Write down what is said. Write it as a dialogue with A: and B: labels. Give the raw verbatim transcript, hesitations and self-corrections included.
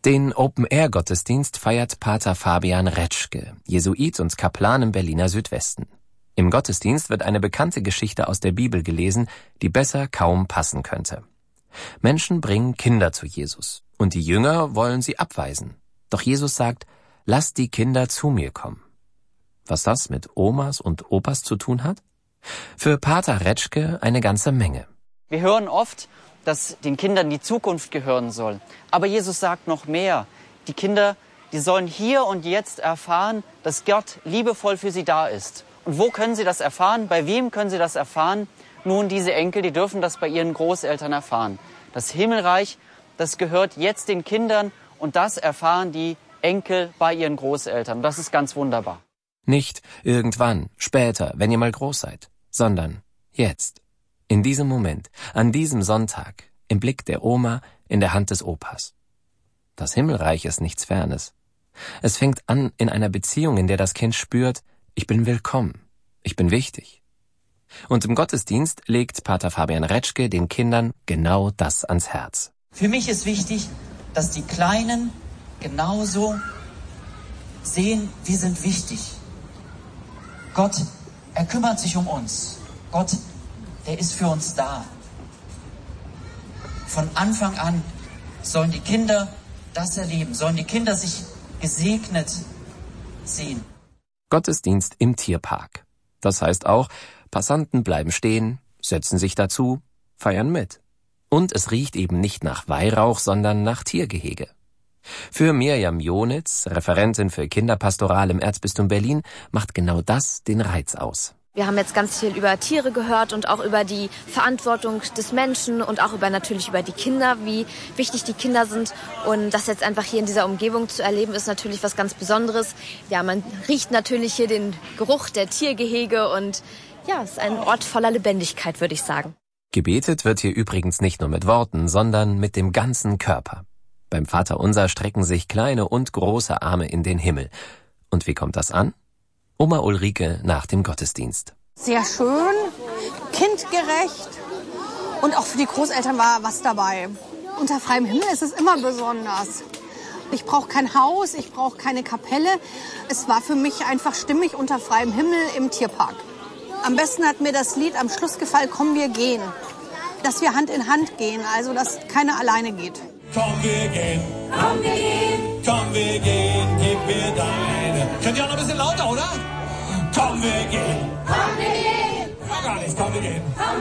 A: Den Open-Air-Gottesdienst feiert Pater Fabian Retschke, Jesuit und Kaplan im Berliner Südwesten. Im Gottesdienst wird eine bekannte Geschichte aus der Bibel gelesen, die besser kaum passen könnte. Menschen bringen Kinder zu Jesus, und die Jünger wollen sie abweisen. Doch Jesus sagt, lasst die Kinder zu mir kommen. Was das mit Omas und Opas zu tun hat? Für Pater Retschke eine ganze Menge.
B: Wir hören oft, dass den Kindern die Zukunft gehören soll. Aber Jesus sagt noch mehr. Die Kinder, die sollen hier und jetzt erfahren, dass Gott liebevoll für sie da ist. Und wo können sie das erfahren? Bei wem können sie das erfahren? Nun, diese Enkel, die dürfen das bei ihren Großeltern erfahren. Das Himmelreich, das gehört jetzt den Kindern und das erfahren die Enkel bei ihren Großeltern. Das ist ganz wunderbar.
A: Nicht irgendwann, später, wenn ihr mal groß seid, sondern jetzt. In diesem Moment, an diesem Sonntag, im Blick der Oma, in der Hand des Opas. Das Himmelreich ist nichts Fernes. Es fängt an in einer Beziehung, in der das Kind spürt, ich bin willkommen, ich bin wichtig. Und im Gottesdienst legt Pater Fabian Retschke den Kindern genau das ans Herz.
C: Für mich ist wichtig, dass die Kleinen genauso sehen, wir sind wichtig. Gott, er kümmert sich um uns. Gott, der ist für uns da. Von Anfang an sollen die Kinder das erleben, sollen die Kinder sich gesegnet sehen.
A: Gottesdienst im Tierpark. Das heißt auch, Passanten bleiben stehen, setzen sich dazu, feiern mit. Und es riecht eben nicht nach Weihrauch, sondern nach Tiergehege. Für Mirjam Jonitz, Referentin für Kinderpastoral im Erzbistum Berlin, macht genau das den Reiz aus.
D: Wir haben jetzt ganz viel über Tiere gehört und auch über die Verantwortung des Menschen und auch über natürlich über die Kinder, wie wichtig die Kinder sind. Und das jetzt einfach hier in dieser Umgebung zu erleben, ist natürlich was ganz Besonderes. Ja, man riecht natürlich hier den Geruch der Tiergehege und ja, es ist ein Ort voller Lebendigkeit, würde ich sagen.
A: Gebetet wird hier übrigens nicht nur mit Worten, sondern mit dem ganzen Körper. Beim Vaterunser strecken sich kleine und große Arme in den Himmel. Und wie kommt das an? Oma Ulrike nach dem Gottesdienst.
E: Sehr schön, kindgerecht und auch für die Großeltern war was dabei. Unter freiem Himmel ist es immer besonders. Ich brauche kein Haus, ich brauche keine Kapelle. Es war für mich einfach stimmig unter freiem Himmel im Tierpark. Am besten hat mir das Lied am Schluss gefallen, Komm, wir gehen. Dass wir Hand in Hand gehen, also dass keiner alleine geht.
F: Komm, wir gehen. Komm, wir gehen. Komm, wir gehen. Gib mir deine. Könnt ihr auch noch ein bisschen lauter, oder? Komm, wir gehen. Komm, wir gehen. Ja, gar nichts. Komm, wir gehen.